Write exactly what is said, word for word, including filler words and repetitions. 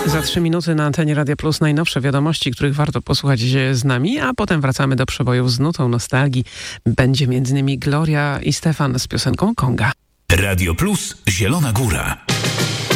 Za trzy minuty na antenie Radia Plus najnowsze wiadomości, których warto posłuchać z nami, a potem wracamy do przebojów z nutą nostalgii. Będzie między innymi Gloria i Stefan z piosenką Konga. Radio Plus Zielona Góra.